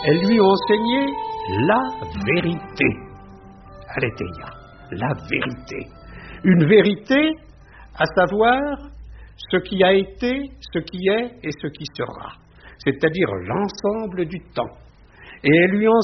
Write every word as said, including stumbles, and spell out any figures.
elles lui ont enseigné la vérité. Aletheia, la vérité. Une vérité, à savoir ce qui a été, ce qui est et ce qui sera, c'est-à-dire l'ensemble du temps. Et elles lui ont